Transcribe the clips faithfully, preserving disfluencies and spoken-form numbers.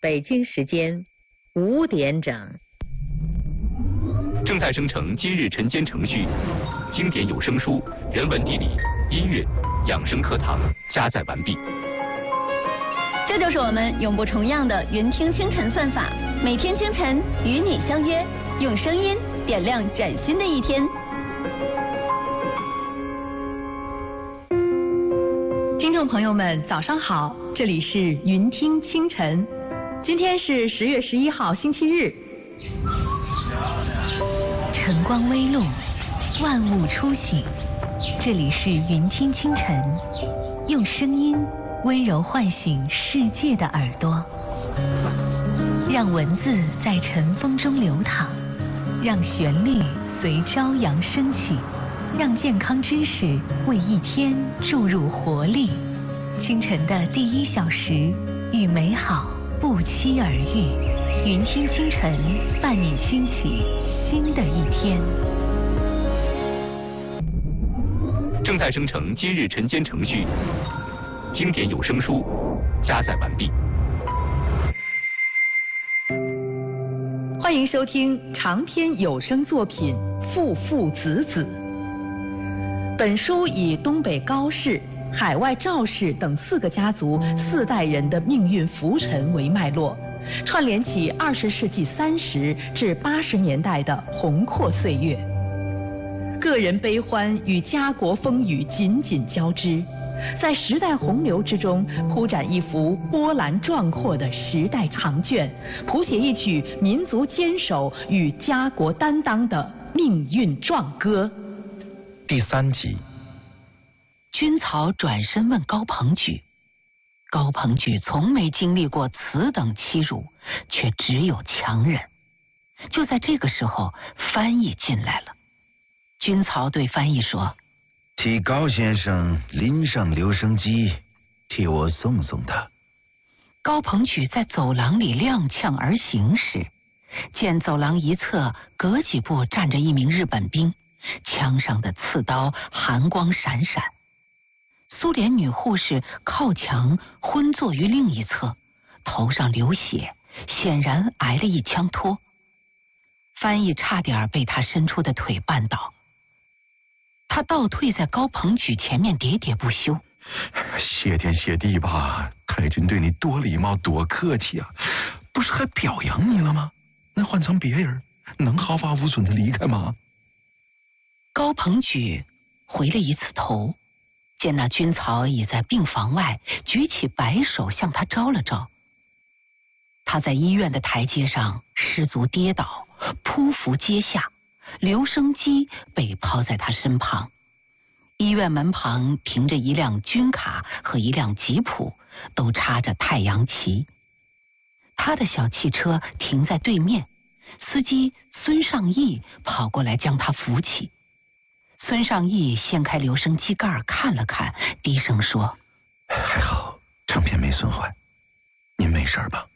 北京时间五点整。 正在生成今日晨间程序，经典有声书、人文地理、音乐、养生课堂加载完毕。 这就是我们永不重样的云听清晨算法，每天清晨与你相约，用声音点亮崭新的一天。听众朋友们，早上好，这里是云听清晨，今天是十月十一号，星期日。 晨光微露，万物初醒，这里是云听清晨，用声音温柔唤醒世界的耳朵，让文字在晨风中流淌，让旋律随朝阳升起，让健康知识为一天注入活力。清晨的第一小时，与美好不期而遇。云听清晨，伴你兴起新的一天。 正在生成今日晨间程序，经典有声书加载完毕。 欢迎收听长篇有声作品《父父子子》。本书以东北高氏、海外赵氏等四个家族四代人的命运浮沉为脉络，串联起二十世纪三十至八十年代的宏阔岁月，个人悲欢与家国风雨紧紧交织，在时代洪流之中铺展一幅波澜壮阔的时代长卷，谱写一曲民族坚守与家国担当的命运壮歌。 第三集， 军曹转身问高鹏举，高鹏举从没经历过此等欺辱，却只有强忍。就在这个时候，翻译进来了。军曹对翻译说：“ 替高先生拎上留声机，替我送送他。” 高鹏举在走廊里踉跄而行时，见走廊一侧隔几步站着一名日本兵，枪上的刺刀寒光闪闪。苏联女护士靠墙昏坐于另一侧，头上流血，显然挨了一枪托。翻译差点被他伸出的腿绊倒，他倒退在高鹏举前面喋喋不休：“ 谢天谢地吧，太君对你多礼貌多客气啊，不是还表扬你了吗？那换成别人能毫发无损的离开吗？” 高鹏举回了一次头，见那军曹已在病房外，举起白手向他招了招。他在医院的台阶上失足跌倒，匍匐阶下，留声机被抛在他身旁。医院门旁停着一辆军卡和一辆吉普，都插着太阳旗。他的小汽车停在对面，司机孙尚义跑过来将他扶起。孙尚义掀开留声机盖看了看，低声说：“ 还好，唱片没损坏，您没事吧？”“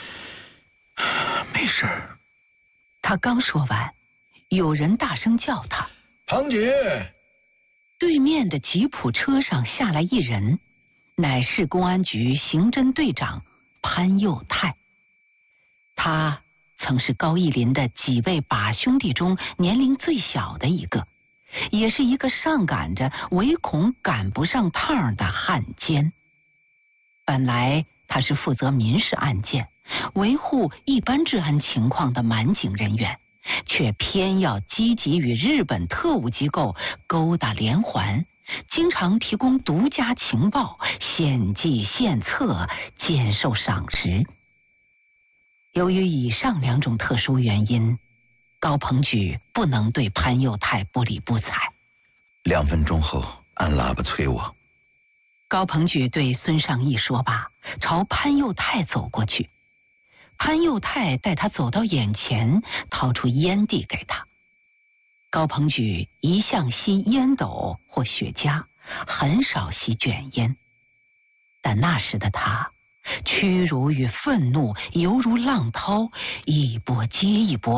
没事。” 他刚说完，有人大声叫他：“ 庞举！” 对面的吉普车上下来一人，乃市公安局刑侦队长潘佑泰。他曾是高义林的几位把兄弟中年龄最小的一个，也是一个上赶着唯恐赶不上趟的汉奸。本来他是负责民事案件、维护一般治安情况的满警人员，却偏要积极与日本特务机构勾搭连环，经常提供独家情报，献计献策，兼受赏识。由于以上两种特殊原因，高鹏举不能对潘佑泰不理不睬。 两分钟后按喇叭催我。 高鹏举对孙尚义说罢，朝潘佑泰走过去。潘佑泰带他走到眼前，掏出烟递给他。高鹏举一向吸烟斗或雪茄，很少吸卷烟，但那时的他屈辱与愤怒犹如浪涛，一波接一波